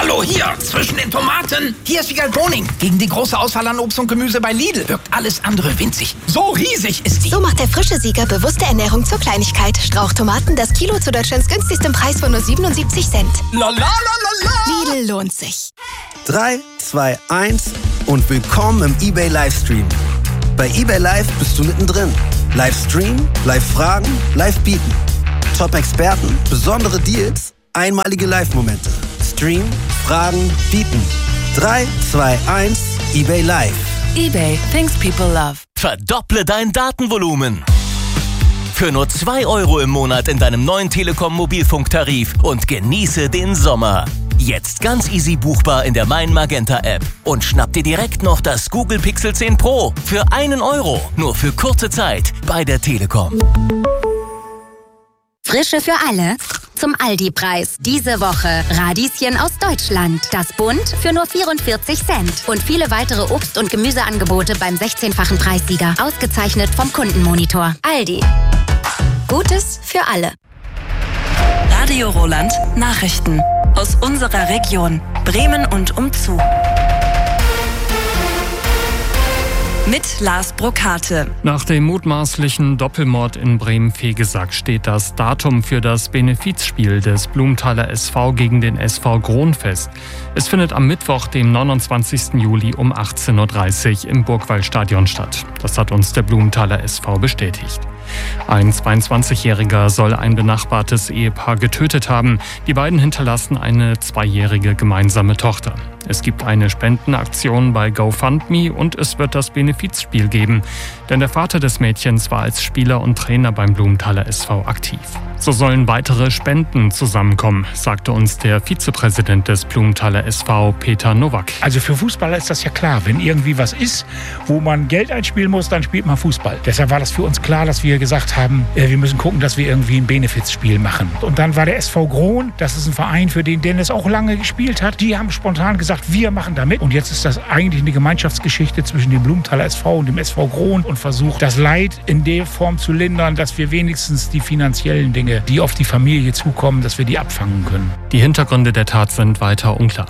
Hallo, hier, zwischen den Tomaten. Hier ist Wiegald Boning. Gegen die große Auswahl an Obst und Gemüse bei Lidl wirkt alles andere winzig. So riesig ist die. So macht der frische Sieger bewusste Ernährung zur Kleinigkeit. Strauchtomaten, das Kilo zu Deutschlands günstigstem Preis von nur 77 Cent. La la la la la. Lidl lohnt sich. 3, 2, 1 und willkommen im eBay Livestream. Bei eBay Live bist du mittendrin. Livestream, Live-Fragen, Live-Bieten. Top-Experten, besondere Deals, einmalige Live-Momente. Stream, Fragen, Bieten. 3, 2, 1, eBay Live. eBay, things people love. Verdopple dein Datenvolumen. Für nur 2 € im Monat in deinem neuen Telekom-Mobilfunktarif und genieße den Sommer. Jetzt ganz easy buchbar in der Mein Magenta App. Und schnapp dir direkt noch das Google Pixel 10 Pro für 1 €. Nur für kurze Zeit bei der Telekom. Frische für alle zum Aldi-Preis. Diese Woche Radieschen aus Deutschland. Das Bund für nur 44 Cent. Und viele weitere Obst- und Gemüseangebote beim 16-fachen Preissieger. Ausgezeichnet vom Kundenmonitor. Aldi. Gutes für alle. Radio Roland Nachrichten aus unserer Region Bremen und umzu. Mit Lars Brokate. Nach dem mutmaßlichen Doppelmord in Bremen-Vegesack steht das Datum für das Benefizspiel des Blumenthaler SV gegen den SV Grohn fest. Es findet am Mittwoch, dem 29. Juli um 18:30 Uhr im Burgwallstadion statt. Das hat uns der Blumenthaler SV bestätigt. Ein 22-Jähriger soll ein benachbartes Ehepaar getötet haben. Die beiden hinterlassen eine 2-jährige gemeinsame Tochter. Es gibt eine Spendenaktion bei GoFundMe und es wird das Benefizspiel geben. Denn der Vater des Mädchens war als Spieler und Trainer beim Blumenthaler SV aktiv. So sollen weitere Spenden zusammenkommen, sagte uns der Vizepräsident des Blumenthaler SV, Peter Nowak. Also für Fußballer ist das ja klar. Wenn irgendwie was ist, wo man Geld einspielen muss, dann spielt man Fußball. Deshalb war das für uns klar, dass wir gesagt haben, wir müssen gucken, dass wir irgendwie ein Benefizspiel machen. Und dann war der SV Grohn, das ist ein Verein, für den Dennis auch lange gespielt hat. Die haben spontan gesagt, wir machen da mit. Und jetzt ist das eigentlich eine Gemeinschaftsgeschichte zwischen dem Blumenthaler SV und dem SV Grohn und versucht, das Leid in der Form zu lindern, dass wir wenigstens die finanziellen Dinge, die auf die Familie zukommen, dass wir die abfangen können. Die Hintergründe der Tat sind weiter unklar.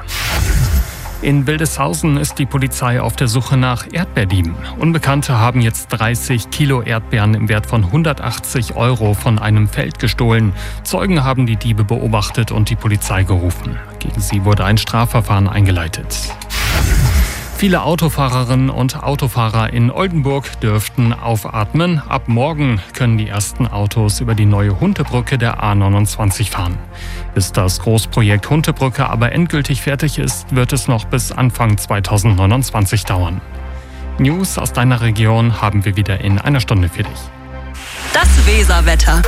In Wildeshausen ist die Polizei auf der Suche nach Erdbeerdieben. Unbekannte haben jetzt 30 Kilo Erdbeeren im Wert von 180 € von einem Feld gestohlen. Zeugen haben die Diebe beobachtet und die Polizei gerufen. Gegen sie wurde ein Strafverfahren eingeleitet. Viele Autofahrerinnen und Autofahrer in Oldenburg dürften aufatmen. Ab morgen können die ersten Autos über die neue Huntebrücke der A29 fahren. Bis das Großprojekt Huntebrücke aber endgültig fertig ist, wird es noch bis Anfang 2029 dauern. News aus deiner Region haben wir wieder in einer Stunde für dich. Das Weserwetter.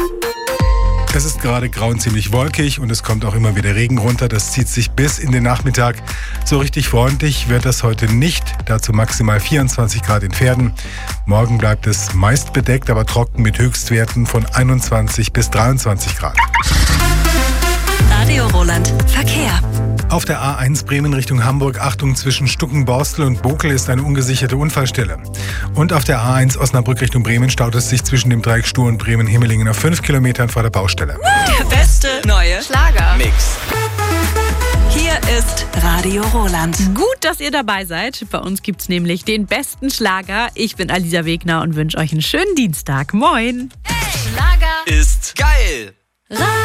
Es ist gerade grau und ziemlich wolkig und es kommt auch immer wieder Regen runter. Das zieht sich bis in den Nachmittag. So richtig freundlich wird das heute nicht. Dazu maximal 24 Grad in Pferden. Morgen bleibt es meist bedeckt, aber trocken mit Höchstwerten von 21 bis 23 Grad. Radio Roland Verkehr. Auf der A1 Bremen Richtung Hamburg, Achtung, zwischen Stuckenborstel und Bokel ist eine ungesicherte Unfallstelle. Und auf der A1 Osnabrück Richtung Bremen staut es sich zwischen dem Dreieck Stur und Bremen-Himmelingen auf 5 Kilometern vor der Baustelle. Der beste neue Mix. Hier ist Radio Roland. Gut, dass ihr dabei seid. Bei uns gibt's nämlich den besten Schlager. Ich bin Alisa Wegner und wünsche euch einen schönen Dienstag. Moin. Schlager ist geil.